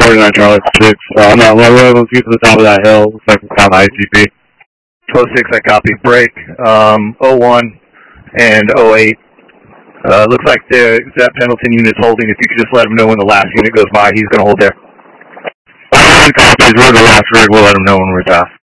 49 Charlie 6. No, let's get to the top of that hill. Looks like we found the ICP. 12-6, I copy. Break. 01 and 08. Looks like that Pendleton unit's holding. If you could just let him know when the last unit goes by, he's going to hold there. Copies, we're the last rig. We'll let him know when we're past.